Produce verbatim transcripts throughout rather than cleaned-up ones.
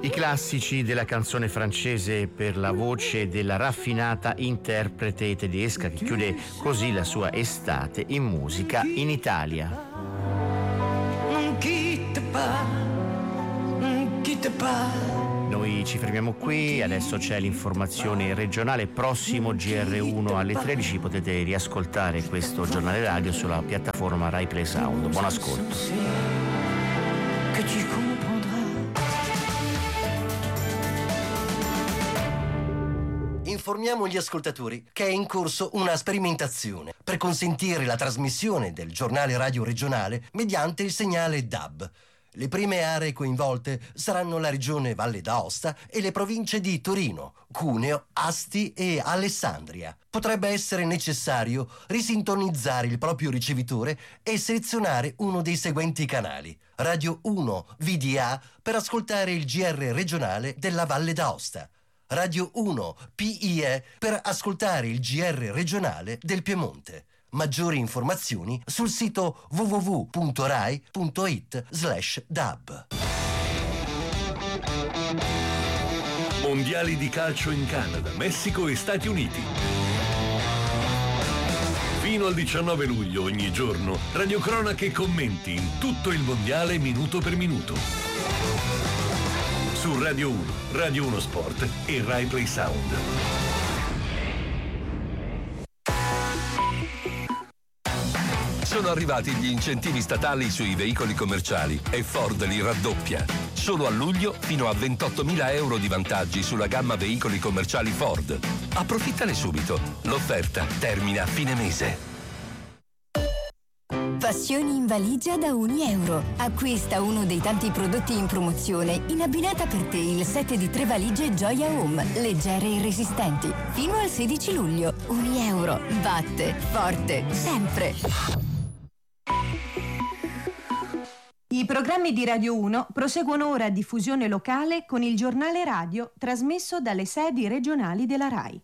I classici della canzone francese per la voce della raffinata interprete tedesca che chiude così la sua estate in musica in Italia. Non quitte pas, non quitte pas. Noi ci fermiamo qui, adesso c'è l'informazione regionale, prossimo G R uno alle tredici, potete riascoltare questo giornale radio sulla piattaforma Rai Play Sound. Buon ascolto. Informiamo gli ascoltatori che è in corso una sperimentazione per consentire la trasmissione del giornale radio regionale mediante il segnale D A B. Le prime aree coinvolte saranno la regione Valle d'Aosta e le province di Torino, Cuneo, Asti e Alessandria. Potrebbe essere necessario risintonizzare il proprio ricevitore e selezionare uno dei seguenti canali: Radio uno V D A per ascoltare il G R regionale della Valle d'Aosta, Radio uno P I E per ascoltare il G R regionale del Piemonte. Maggiori informazioni sul sito w w w punto rai punto it slash dab. Mondiali di calcio in Canada, Messico e Stati Uniti. Fino al diciannove luglio ogni giorno, radiocronache e commenti in tutto il mondiale minuto per minuto. Su Radio uno, Radio uno Sport e Rai Play Sound. Sono arrivati gli incentivi statali sui veicoli commerciali e Ford li raddoppia. Solo a luglio fino a ventottomila euro di vantaggi sulla gamma veicoli commerciali Ford. Approfittane subito. L'offerta termina a fine mese. Passioni in valigia da un euro. Acquista uno dei tanti prodotti in promozione in abbinata per te il set di tre valigie Gioia Home, leggere e resistenti. Fino al sedici luglio. Un euro. Batte forte sempre. I programmi di Radio uno proseguono ora a diffusione locale con il giornale radio trasmesso dalle sedi regionali della Rai.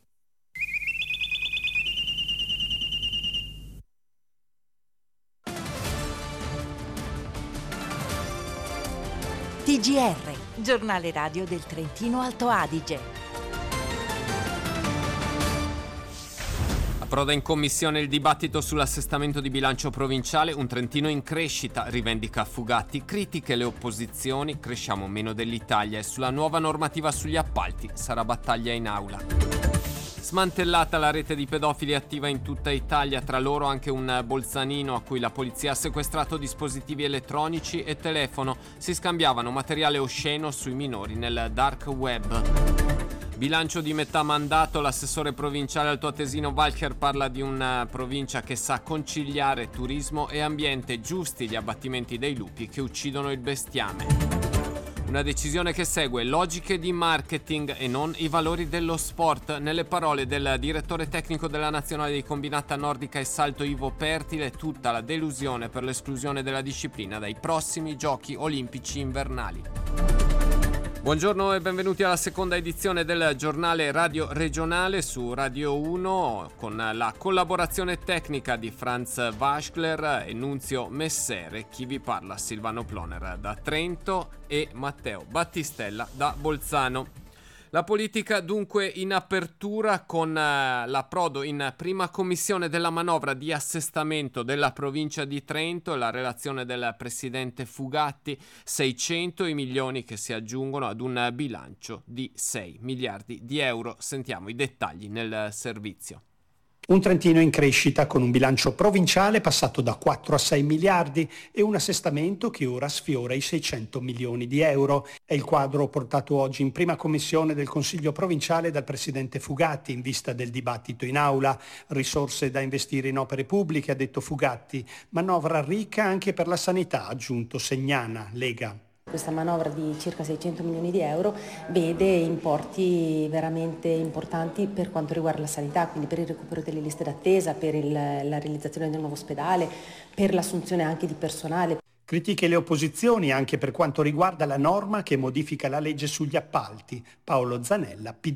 T G R, giornale radio del Trentino Alto Adige. Approda in commissione il dibattito sull'assestamento di bilancio provinciale, un Trentino in crescita, rivendica Fugatti, critiche le opposizioni, cresciamo meno dell'Italia e sulla nuova normativa sugli appalti sarà battaglia in aula. Smantellata la rete di pedofili attiva in tutta Italia, tra loro anche un bolzanino a cui la polizia ha sequestrato dispositivi elettronici e telefono, si scambiavano materiale osceno sui minori nel dark web. Bilancio di metà mandato, l'assessore provinciale altoatesino Walcher parla di una provincia che sa conciliare turismo e ambiente, giusti gli abbattimenti dei lupi che uccidono il bestiame. Una decisione che segue logiche di marketing e non i valori dello sport. Nelle parole del direttore tecnico della Nazionale di Combinata Nordica e Salto Ivo Pertile, tutta la delusione per l'esclusione della disciplina dai prossimi Giochi Olimpici Invernali. Buongiorno e benvenuti alla seconda edizione del giornale radio regionale su Radio uno con la collaborazione tecnica di Franz Waschler e Nunzio Messere. Chi vi parla Silvano Ploner da Trento e Matteo Battistella da Bolzano. La politica dunque in apertura con uh, l'approdo in prima commissione della manovra di assestamento della provincia di Trento e la relazione del presidente Fugatti, seicento i milioni che si aggiungono ad un bilancio di sei miliardi di euro. Sentiamo i dettagli nel servizio. Un Trentino in crescita con un bilancio provinciale passato da quattro a sei miliardi e un assestamento che ora sfiora i seicento milioni di euro. È il quadro portato oggi in prima commissione del Consiglio provinciale dal presidente Fugatti in vista del dibattito in aula. Risorse da investire in opere pubbliche, ha detto Fugatti. Manovra ricca anche per la sanità, ha aggiunto Segnana, Lega. Questa manovra di circa seicento milioni di euro vede importi veramente importanti per quanto riguarda la sanità, quindi per il recupero delle liste d'attesa, per il, la realizzazione del nuovo ospedale, per l'assunzione anche di personale. Critiche le opposizioni anche per quanto riguarda la norma che modifica la legge sugli appalti. Paolo Zanella, P D.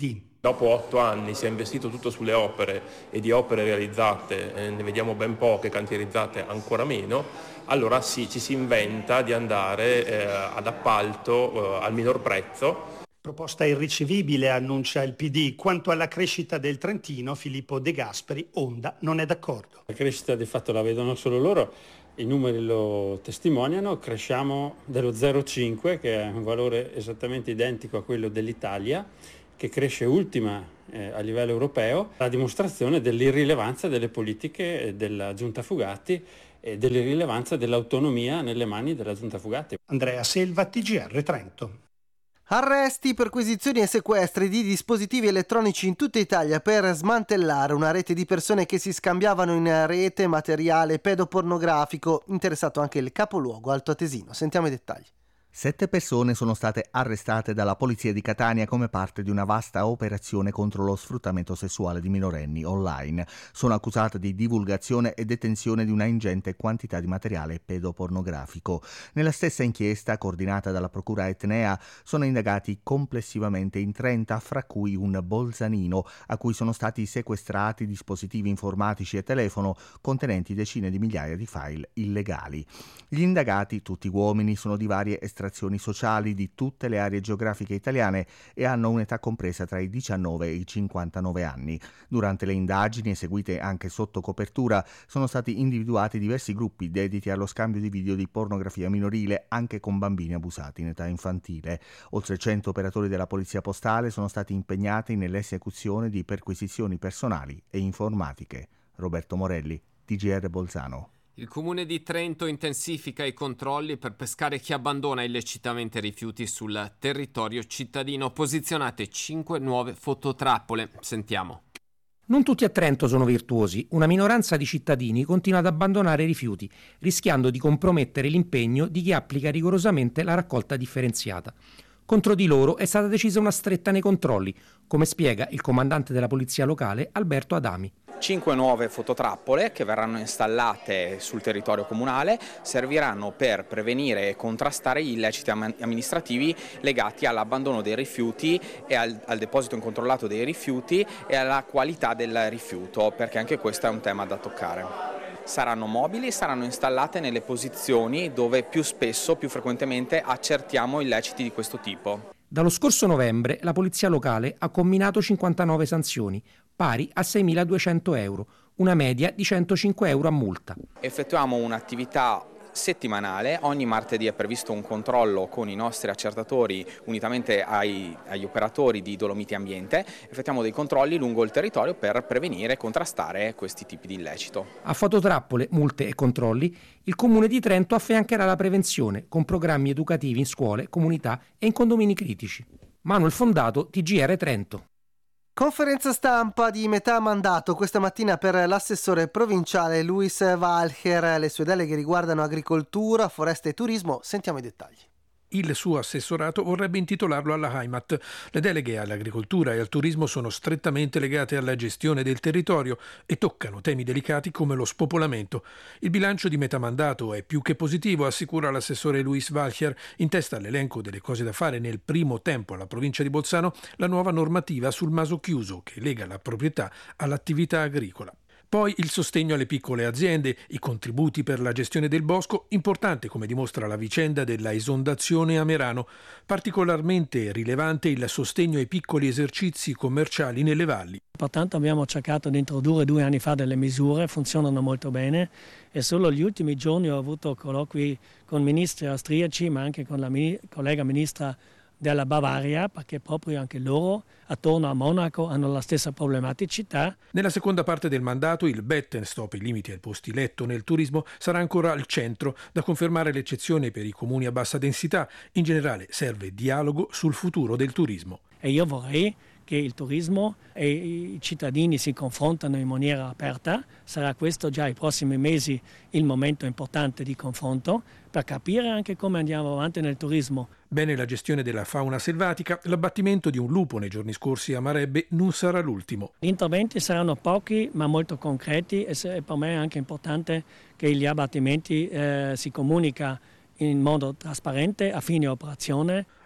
Dopo otto anni si è investito tutto sulle opere e di opere realizzate eh, ne vediamo ben poche, cantierizzate ancora meno, allora sì, ci si inventa di andare eh, ad appalto eh, al minor prezzo. Proposta irricevibile, annuncia il P D. Quanto alla crescita del Trentino, Filippo De Gasperi, Onda, non è d'accordo. La crescita di fatto la vedono solo loro, i numeri lo testimoniano, cresciamo dello zero virgola cinque, che è un valore esattamente identico a quello dell'Italia, che cresce ultima eh, a livello europeo, la dimostrazione dell'irrilevanza delle politiche della Giunta Fugatti e dell'irrilevanza dell'autonomia nelle mani della Giunta Fugatti. Andrea Selva, T G R Trento. Arresti, perquisizioni e sequestri di dispositivi elettronici in tutta Italia per smantellare una rete di persone che si scambiavano in rete materiale pedopornografico, interessato anche il capoluogo altoatesino. Sentiamo i dettagli. Sette persone sono state arrestate dalla polizia di Catania come parte di una vasta operazione contro lo sfruttamento sessuale di minorenni online. Sono accusate di divulgazione e detenzione di una ingente quantità di materiale pedopornografico. Nella stessa inchiesta, coordinata dalla procura etnea, sono indagati complessivamente in trenta, fra cui un bolzanino, a cui sono stati sequestrati dispositivi informatici e telefono contenenti decine di migliaia di file illegali. Gli indagati, tutti uomini, sono di varie estrazioni sociali di tutte le aree geografiche italiane e hanno un'età compresa tra i diciannove e i cinquantanove anni. Durante le indagini, eseguite anche sotto copertura, sono stati individuati diversi gruppi dediti allo scambio di video di pornografia minorile, anche con bambini abusati in età infantile. Oltre cento operatori della Polizia Postale sono stati impegnati nell'esecuzione di perquisizioni personali e informatiche. Roberto Morelli, T G R Bolzano. Il Comune di Trento intensifica i controlli per pescare chi abbandona illecitamente rifiuti sul territorio cittadino. Posizionate cinque nuove fototrappole. Sentiamo. Non tutti a Trento sono virtuosi. Una minoranza di cittadini continua ad abbandonare i rifiuti, rischiando di compromettere l'impegno di chi applica rigorosamente la raccolta differenziata. Contro di loro è stata decisa una stretta nei controlli, come spiega il comandante della polizia locale Alberto Adami. Cinque nuove fototrappole che verranno installate sul territorio comunale serviranno per prevenire e contrastare gli illeciti amministrativi legati all'abbandono dei rifiuti e al, al deposito incontrollato dei rifiuti e alla qualità del rifiuto, perché anche questo è un tema da toccare. Saranno mobili e saranno installate nelle posizioni dove più spesso, più frequentemente accertiamo illeciti di questo tipo. Dallo scorso novembre la polizia locale ha comminato cinquantanove sanzioni, pari a seimiladuecento euro, una media di centocinque euro a multa. Effettuiamo un'attività settimanale, ogni martedì è previsto un controllo con i nostri accertatori unitamente ai, agli operatori di Dolomiti Ambiente, effettuiamo dei controlli lungo il territorio per prevenire e contrastare questi tipi di illecito. A fototrappole, multe e controlli, il Comune di Trento affiancherà la prevenzione con programmi educativi in scuole, comunità e in condomini critici. Manuel Fondato, T G R Trento. Conferenza stampa di metà mandato questa mattina per l'assessore provinciale Luis Walcher. Le sue deleghe riguardano agricoltura, foresta e turismo. Sentiamo i dettagli. Il suo assessorato vorrebbe intitolarlo alla Heimat. Le deleghe all'agricoltura e al turismo sono strettamente legate alla gestione del territorio e toccano temi delicati come lo spopolamento. Il bilancio di metà mandato è più che positivo, assicura l'assessore Luis Walcher. In testa all'elenco delle cose da fare nel primo tempo alla provincia di Bolzano la nuova normativa sul maso chiuso che lega la proprietà all'attività agricola. Poi il sostegno alle piccole aziende, i contributi per la gestione del bosco, importante come dimostra la vicenda della esondazione a Merano. Particolarmente rilevante il sostegno ai piccoli esercizi commerciali nelle valli. Pertanto abbiamo cercato di introdurre due anni fa delle misure, funzionano molto bene e solo gli ultimi giorni ho avuto colloqui con ministri austriaci ma anche con la mini- collega ministra della Bavaria, perché proprio anche loro attorno a Monaco hanno la stessa problematicità. Nella seconda parte del mandato il Bettenstop, i limiti ai posti letto nel turismo, sarà ancora al centro, da confermare l'eccezione per i comuni a bassa densità. In generale serve dialogo sul futuro del turismo. E io vorrei che il turismo e i cittadini si confrontano in maniera aperta. Sarà questo già i prossimi mesi il momento importante di confronto per capire anche come andiamo avanti nel turismo. Bene la gestione della fauna selvatica, l'abbattimento di un lupo nei giorni scorsi a Marebbe non sarà l'ultimo. Gli interventi saranno pochi ma molto concreti e per me è anche importante che gli abbattimenti eh, si comunica in modo trasparente a fine operazione.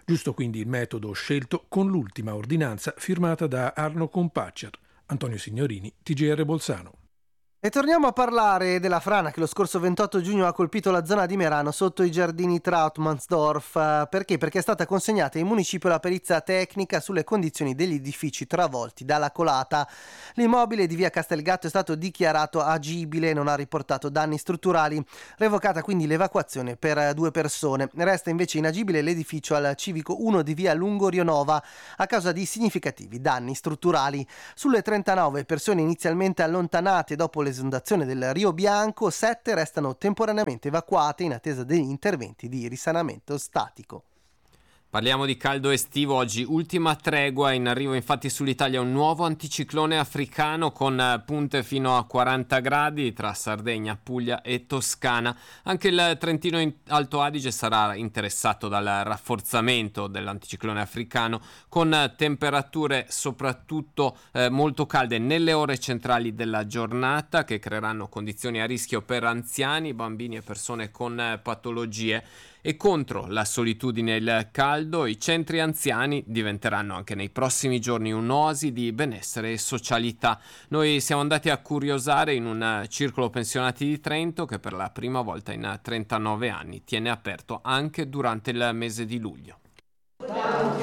Giusto quindi il metodo scelto con l'ultima ordinanza firmata da Arno Compaccer. Antonio Signorini, T G R Bolzano. E torniamo a parlare della frana che lo scorso ventotto giugno ha colpito la zona di Merano sotto i giardini Trautmannsdorf. Perché? Perché è stata consegnata in municipio la perizia tecnica sulle condizioni degli edifici travolti dalla colata. L'immobile di via Castelgatto è stato dichiarato agibile e non ha riportato danni strutturali, revocata quindi l'evacuazione per due persone. Resta invece inagibile l'edificio al civico uno di via Lungo Rionova a causa di significativi danni strutturali. Sulle trentanove persone inizialmente allontanate dopo le l'esondazione del Rio Bianco, sette restano temporaneamente evacuate in attesa degli interventi di risanamento statico. Parliamo di caldo estivo oggi, ultima tregua, in arrivo infatti sull'Italia un nuovo anticiclone africano con punte fino a quaranta gradi tra Sardegna, Puglia e Toscana. Anche il Trentino Alto Adige sarà interessato dal rafforzamento dell'anticiclone africano con temperature soprattutto eh, molto calde nelle ore centrali della giornata che creeranno condizioni a rischio per anziani, bambini e persone con eh, patologie. E contro la solitudine e il caldo, i centri anziani diventeranno anche nei prossimi giorni un'oasi di benessere e socialità. Noi siamo andati a curiosare in un circolo pensionati di Trento che per la prima volta in trentanove anni tiene aperto anche durante il mese di luglio. Tanti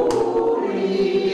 auguri.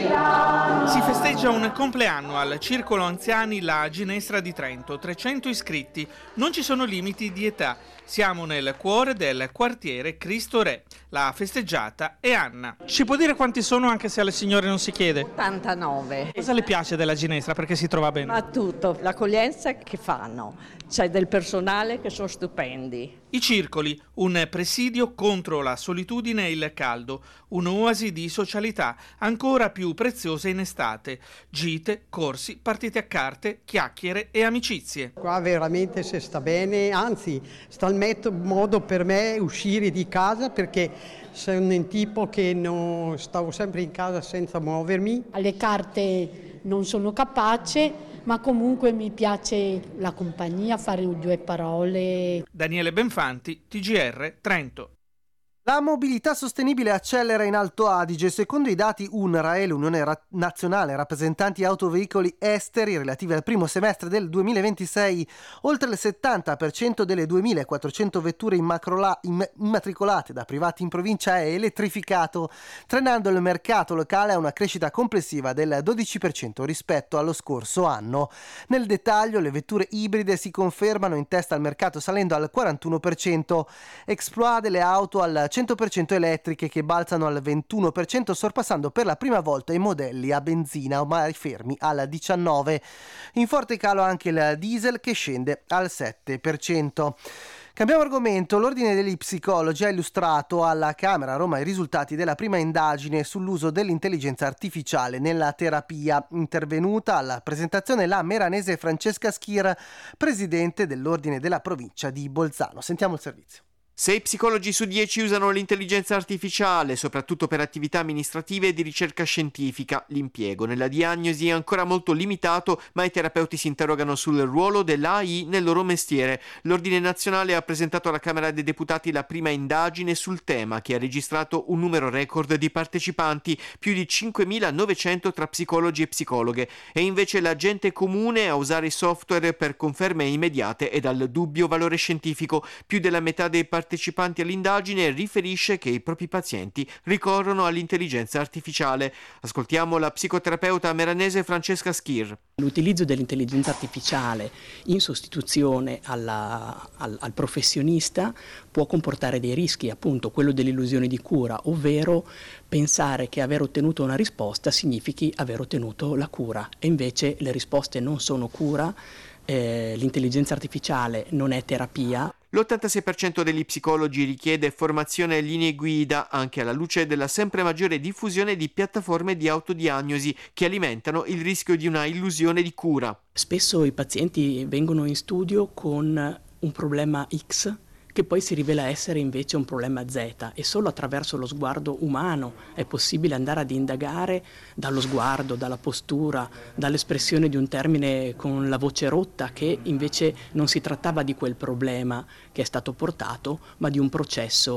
Si festeggia un compleanno al Circolo Anziani La Ginestra di Trento, trecento iscritti, non ci sono limiti di età. Siamo nel cuore del quartiere Cristo Re. La festeggiata è Anna. Ci può dire quanti sono, anche se alle signore non si chiede? ottantanove. Cosa le piace della Ginestra, perché si trova bene? Ma tutto, l'accoglienza che fanno, c'è del personale che sono stupendi. I circoli, un presidio contro la solitudine e il caldo, un'oasi di socialità ancora più preziosa in estate. Gite, corsi, partite a carte, chiacchiere e amicizie. Qua veramente si sta bene, anzi sta il modo per me uscire di casa, perché sono un tipo che non stavo sempre in casa senza muovermi. Alle carte non sono capace, ma comunque mi piace la compagnia, fare due parole. Daniele Benfanti, T G R Trento. La mobilità sostenibile accelera in Alto Adige. Secondo i dati UNRAE, l'Unione Ra- Nazionale Rappresentanti Autoveicoli Esteri, relativi al primo semestre del duemilaventisei, oltre il settanta per cento delle duemilaquattrocento vetture immacrola- imm- immatricolate da privati in provincia è elettrificato, trainando il mercato locale a una crescita complessiva del dodici per cento rispetto allo scorso anno. Nel dettaglio, le vetture ibride si confermano in testa al mercato salendo al quarantuno per cento. Exploade le auto al cento per cento elettriche che balzano al ventuno per cento, sorpassando per la prima volta i modelli a benzina ormai fermi al diciannove per cento. In forte calo anche il diesel che scende al sette per cento. Cambiamo argomento. L'Ordine degli Psicologi ha illustrato alla Camera a Roma i risultati della prima indagine sull'uso dell'intelligenza artificiale nella terapia. Intervenuta alla presentazione la meranese Francesca Schir, presidente dell'Ordine della provincia di Bolzano. Sentiamo il servizio. Sei psicologi su dieci usano l'intelligenza artificiale, soprattutto per attività amministrative e di ricerca scientifica. L'impiego nella diagnosi è ancora molto limitato, ma i terapeuti si interrogano sul ruolo dell'A I nel loro mestiere. L'Ordine Nazionale ha presentato alla Camera dei Deputati la prima indagine sul tema, che ha registrato un numero record di partecipanti, più di cinquemilanovecento tra psicologi e psicologhe. E invece la gente comune a usare i software per conferme immediate e dal dubbio valore scientifico. Più della metà dei partecipanti partecipanti all'indagine riferisce che i propri pazienti ricorrono all'intelligenza artificiale. Ascoltiamo la psicoterapeuta meranese Francesca Schir. L'utilizzo dell'intelligenza artificiale in sostituzione alla, al, al professionista può comportare dei rischi, appunto quello dell'illusione di cura, ovvero pensare che aver ottenuto una risposta significhi aver ottenuto la cura, e invece le risposte non sono cura, eh, l'intelligenza artificiale non è terapia. L'ottantasei per cento degli psicologi richiede formazione e linee guida, anche alla luce della sempre maggiore diffusione di piattaforme di autodiagnosi che alimentano il rischio di una illusione di cura. Spesso i pazienti vengono in studio con un problema X che poi si rivela essere invece un problema Z, e solo attraverso lo sguardo umano è possibile andare ad indagare dallo sguardo, dalla postura, dall'espressione di un termine con la voce rotta, che invece non si trattava di quel problema che è stato portato, ma di un processo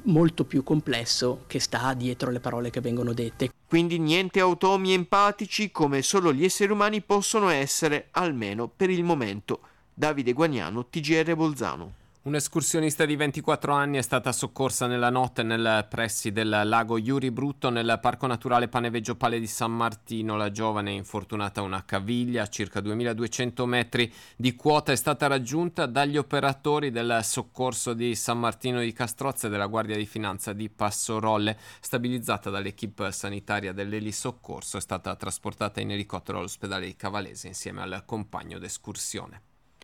molto più complesso che sta dietro le parole che vengono dette. Quindi niente automi empatici come solo gli esseri umani possono essere, almeno per il momento. Davide Guagnano, T G R Bolzano. Un'escursionista di ventiquattro anni è stata soccorsa nella notte nel pressi del lago Iuri Brutto nel Parco Naturale Paneveggio Palle di San Martino. La giovane, infortunata a una caviglia a circa duemiladuecento metri di quota, è stata raggiunta dagli operatori del soccorso di San Martino di Castrozza e della Guardia di Finanza di Passorolle. Stabilizzata dall'equipe sanitaria dell'Elisoccorso, è stata trasportata in elicottero all'ospedale di Cavalese insieme al compagno d'escursione.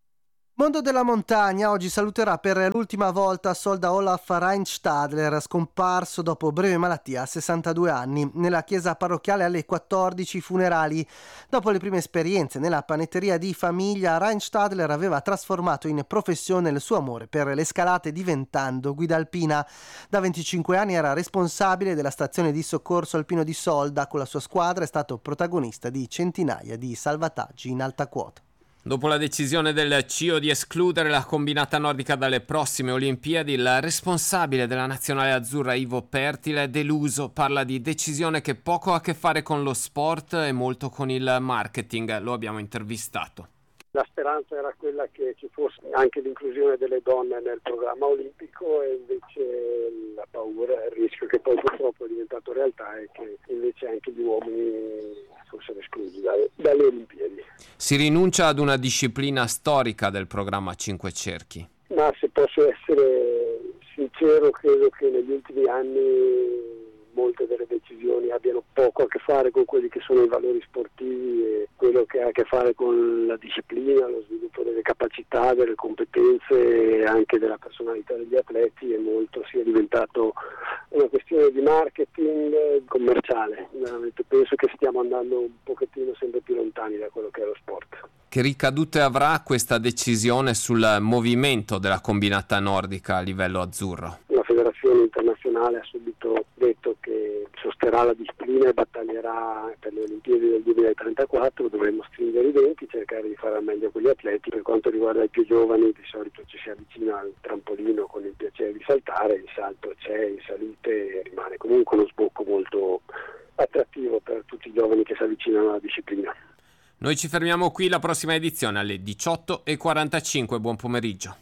Mondo della montagna oggi saluterà per l'ultima volta Solda Olaf Reinstadler, scomparso dopo breve malattia a sessantadue anni. Nella chiesa parrocchiale alle quattordici funerali. Dopo le prime esperienze nella panetteria di famiglia, Reinstadler aveva trasformato in professione il suo amore per le scalate, diventando guida alpina. Da venticinque anni era responsabile della stazione di soccorso alpino di Solda. Con la sua squadra è stato protagonista di centinaia di salvataggi in alta quota. Dopo la decisione del C I O di escludere la combinata nordica dalle prossime Olimpiadi, il responsabile della nazionale azzurra Ivo Pertile, deluso, parla di decisione che poco ha a che fare con lo sport e molto con il marketing. Lo abbiamo intervistato. La speranza era quella che ci fosse anche l'inclusione delle donne nel programma olimpico e invece la paura, il rischio che poi purtroppo è diventato realtà è che invece anche gli uomini fossero esclusi dalle, dalle Olimpiadi. Si rinuncia ad una disciplina storica del programma Cinque Cerchi. Ma se posso essere sincero, credo che negli ultimi anni molte delle decisioni abbiano poco a che fare con quelli che sono i valori sportivi e quello che ha a che fare con la disciplina, lo sviluppo delle capacità, delle competenze e anche della personalità degli atleti, e molto sia diventato una questione di marketing commerciale. Veramente penso che stiamo andando un pochettino sempre più lontani da quello che è lo sport. Che ricadute avrà questa decisione sul movimento della combinata nordica a livello azzurro? La federazione internazionale ha subito detto che sosterrà la disciplina e battaglierà per le Olimpiadi del duemilatrentaquattro. Dovremmo stringere i denti, cercare di fare al meglio con gli atleti. Per quanto riguarda i più giovani, di solito ci si avvicina al trampolino con il piacere di saltare, il salto c'è in salite e rimane comunque uno sbocco molto attrattivo per tutti i giovani che si avvicinano alla disciplina. Noi ci fermiamo qui, la prossima edizione alle diciotto e quarantacinque. Buon pomeriggio.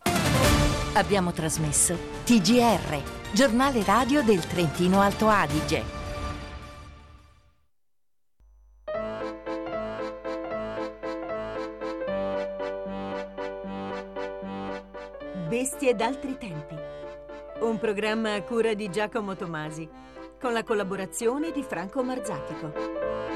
Abbiamo trasmesso T G R, giornale radio del Trentino Alto Adige. Bestie d'altri tempi. Un programma a cura di Giacomo Tomasi, con la collaborazione di Franco Marzatico.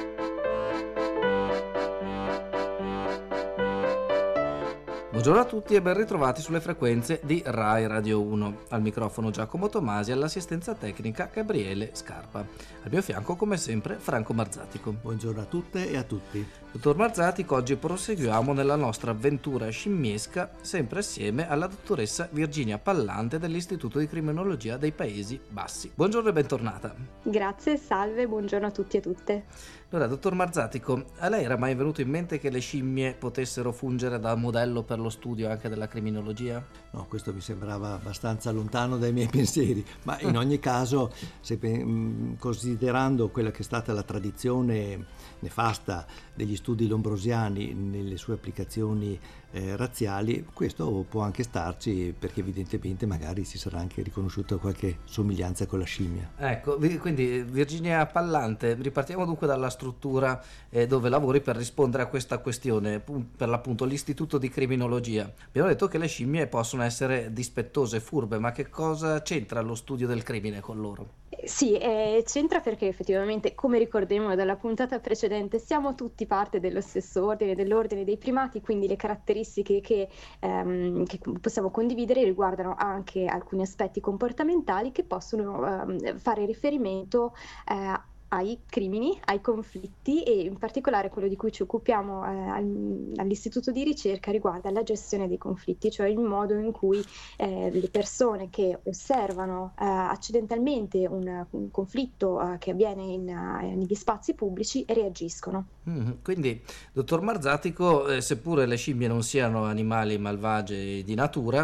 Buongiorno a tutti e ben ritrovati sulle frequenze di Rai Radio uno. Al microfono Giacomo Tomasi, all'assistenza tecnica Gabriele Scarpa. Al mio fianco, come sempre, Franco Marzatico. Buongiorno a tutte e a tutti. Dottor Marzatico, oggi proseguiamo nella nostra avventura scimmiesca, sempre assieme alla dottoressa Virginia Pallante dell'Istituto di Criminologia dei Paesi Bassi. Buongiorno e bentornata. Grazie, salve, buongiorno a tutti e tutte. Allora, dottor Marzatico, a lei era mai venuto in mente che le scimmie potessero fungere da modello per lo studio anche della criminologia? No, questo mi sembrava abbastanza lontano dai miei pensieri, ma in ogni caso, se, considerando quella che è stata la tradizione nefasta degli studi lombrosiani nelle sue applicazioni eh, razziali, questo può anche starci, perché evidentemente magari si sarà anche riconosciuta qualche somiglianza con la scimmia. Ecco, quindi Virginia Pallante, ripartiamo dunque dalla struttura eh, dove lavori per rispondere a questa questione, per l'appunto l'Istituto di Criminologia. Abbiamo detto che le scimmie possono essere dispettose e furbe, ma che cosa c'entra lo studio del crimine con loro? Sì, eh, c'entra perché effettivamente, come ricordiamo dalla puntata precedente, siamo tutti parte dello stesso ordine, dell'ordine dei primati, quindi le caratteristiche che, ehm, che possiamo condividere riguardano anche alcuni aspetti comportamentali che possono ehm, fare riferimento eh, ai crimini, ai conflitti, e in particolare quello di cui ci occupiamo eh, all'istituto di ricerca riguarda la gestione dei conflitti, cioè il modo in cui eh, le persone che osservano eh, accidentalmente un, un conflitto eh, che avviene in, uh, negli spazi pubblici reagiscono. Mm, quindi, dottor Marzatico, eh, seppure le scimmie non siano animali malvagi di natura,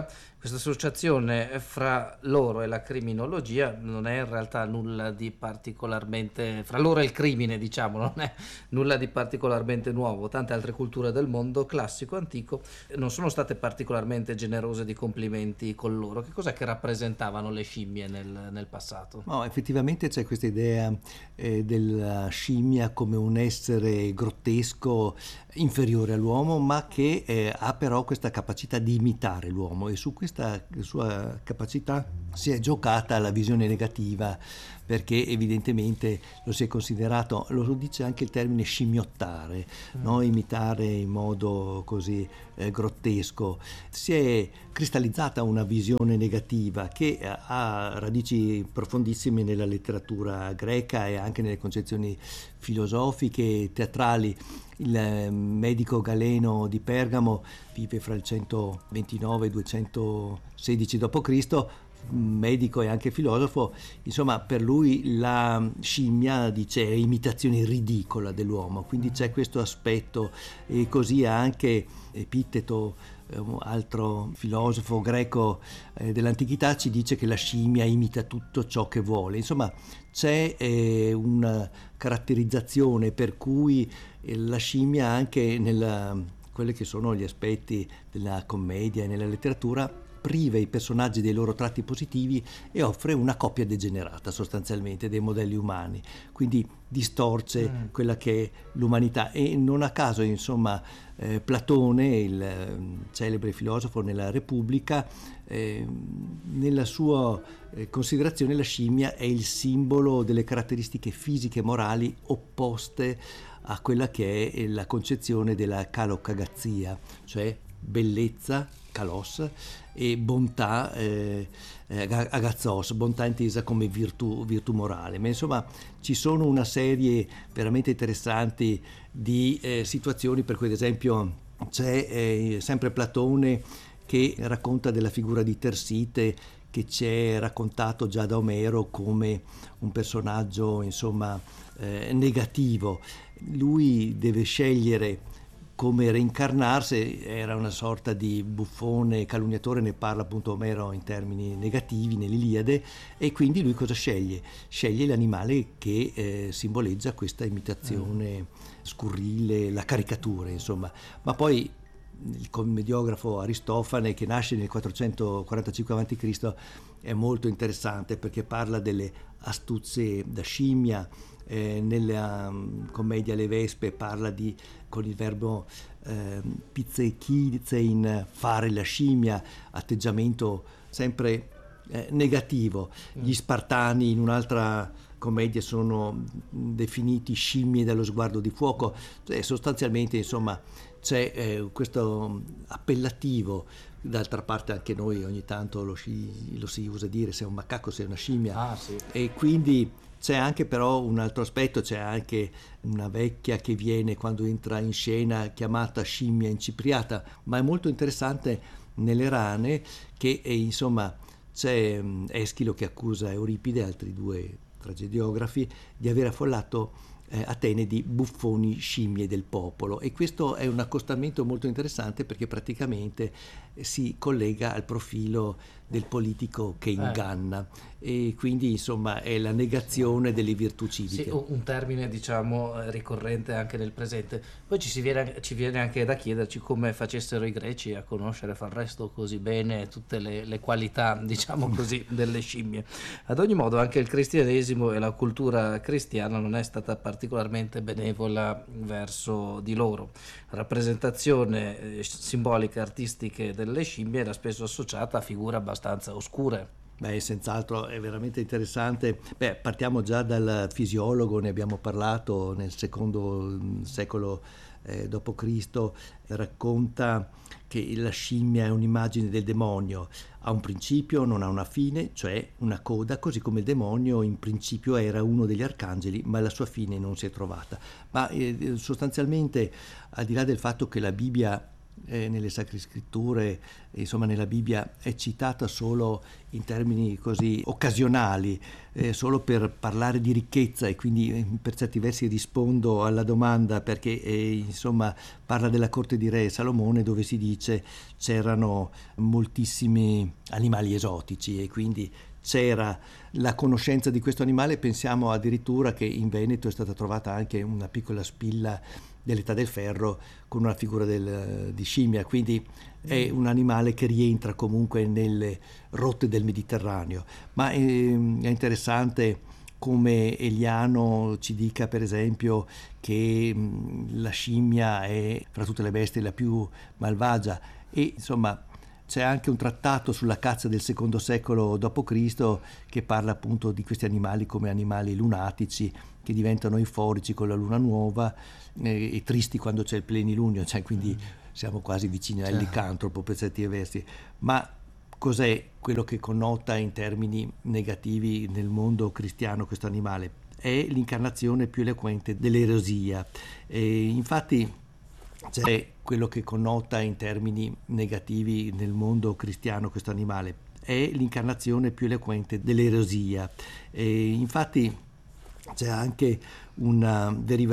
questa associazione fra loro e la criminologia non è in realtà nulla di particolarmente, fra loro e il crimine diciamo, non è nulla di particolarmente nuovo. Tante altre culture del mondo classico, antico, non sono state particolarmente generose di complimenti con loro. Che cos'è che rappresentavano le scimmie nel, nel passato? No, effettivamente c'è questa idea eh, della scimmia come un essere grottesco inferiore all'uomo, ma che eh, ha però questa capacità di imitare l'uomo, e su questa sua capacità si è giocata la visione negativa, perché evidentemente lo si è considerato, lo dice anche il termine scimmiottare, mm. no? Imitare in modo così eh, grottesco. Si è cristallizzata una visione negativa che ha radici profondissime nella letteratura greca e anche nelle concezioni filosofiche e teatrali. Il medico Galeno di Pergamo vive fra il centoventinove e il duecentosedici dopo Cristo, medico e anche filosofo. Insomma, per lui la scimmia, dice, è imitazione ridicola dell'uomo, quindi c'è questo aspetto. E così anche Epitteto, un altro filosofo greco eh, dell'antichità, ci dice che la scimmia imita tutto ciò che vuole. Insomma, c'è eh, una caratterizzazione per cui eh, la scimmia, anche nella quelli che sono gli aspetti della commedia e nella letteratura, priva i personaggi dei loro tratti positivi e offre una coppia degenerata sostanzialmente dei modelli umani, quindi distorce mm. quella che è l'umanità. E non a caso, insomma, eh, Platone, il eh, celebre filosofo nella Repubblica, eh, nella sua eh, considerazione la scimmia è il simbolo delle caratteristiche fisiche e morali opposte a quella che è la concezione della calocagazzia, cioè bellezza, kalos, e bontà, eh, agazzos, bontà intesa come virtù, virtù morale. Ma insomma ci sono una serie veramente interessanti di eh, situazioni, per cui ad esempio c'è eh, sempre Platone che racconta della figura di Tersite, che ci è raccontato già da Omero come un personaggio, insomma, eh, negativo. Lui deve scegliere come reincarnarsi, era una sorta di buffone calunniatore, ne parla appunto Omero in termini negativi nell'Iliade, e quindi lui cosa sceglie? Sceglie l'animale che eh, simboleggia questa imitazione mm. scurrile, la caricatura, insomma. Ma poi il commediografo Aristofane, che nasce nel quattrocentoquarantacinque avanti Cristo, è molto interessante perché parla delle astuzie da scimmia. Eh, nella um, commedia Le Vespe parla di, con il verbo eh, pizzechizein, fare la scimmia, atteggiamento sempre eh, negativo. Gli Spartani in un'altra commedia sono definiti scimmie dallo sguardo di fuoco. Cioè, sostanzialmente, insomma, c'è eh, questo appellativo. D'altra parte anche noi ogni tanto lo si, lo si usa dire, sei un macaco, sei una scimmia. Ah, sì. E quindi c'è anche però un altro aspetto, c'è anche una vecchia che viene quando entra in scena chiamata scimmia incipriata, ma è molto interessante nelle rane che eh, insomma c'è Eschilo che accusa Euripide e altri due tragediografi di aver affollato eh, Atene di buffoni scimmie del popolo, e questo è un accostamento molto interessante perché praticamente eh, si collega al profilo del politico che inganna eh. e quindi insomma è la negazione delle virtù civiche. Sì, un termine diciamo ricorrente anche nel presente. Poi ci, si viene, ci viene anche da chiederci come facessero i greci a conoscere fra il resto così bene tutte le, le qualità diciamo così delle scimmie. Ad ogni modo anche il cristianesimo e la cultura cristiana non è stata particolarmente benevola verso di loro. La rappresentazione eh, simbolica e artistiche delle scimmie era spesso associata a figure abbastanza oscure. Beh, senz'altro è veramente interessante. Beh, partiamo già dal fisiologo, ne abbiamo parlato nel secondo secolo eh, dopo Cristo, racconta che la scimmia è un'immagine del demonio, ha un principio, non ha una fine, cioè una coda, così come il demonio in principio era uno degli arcangeli, ma la sua fine non si è trovata. Ma eh, sostanzialmente, al di là del fatto che la Bibbia eh, nelle Sacre Scritture, insomma nella Bibbia, è citata solo in termini così occasionali, eh, solo per parlare di ricchezza, e quindi eh, per certi versi rispondo alla domanda, perché eh, insomma parla della corte di re Salomone, dove si dice c'erano moltissimi animali esotici e quindi c'era la conoscenza di questo animale. Pensiamo addirittura che in Veneto è stata trovata anche una piccola spilla dell'età del ferro con una figura del, di scimmia, quindi è un animale che rientra comunque nelle rotte del Mediterraneo. Ma è, è interessante come Eliano ci dica, per esempio, che mh, la scimmia è fra tutte le bestie la più malvagia, e insomma c'è anche un trattato sulla caccia del secondo secolo dopo Cristo che parla appunto di questi animali come animali lunatici che diventano euforici con la luna nuova eh, e tristi quando c'è il plenilunio, cioè quindi siamo quasi vicini al licantropo per certi versi. Ma cos'è quello che connota in termini negativi nel mondo cristiano questo animale? È l'incarnazione più eloquente dell'eresia. E infatti c'è quello che connota in termini negativi nel mondo cristiano questo animale, è l'incarnazione più eloquente dell'eresia. E infatti c'è anche una derivazione